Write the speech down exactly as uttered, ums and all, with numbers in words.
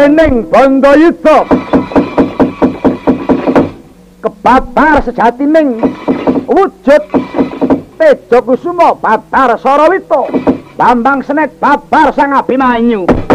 dening Bandayuda kebabar sejatining wujud Teja Kusuma Babar Sarawita Bambang Senet Babar Sang Abimanyu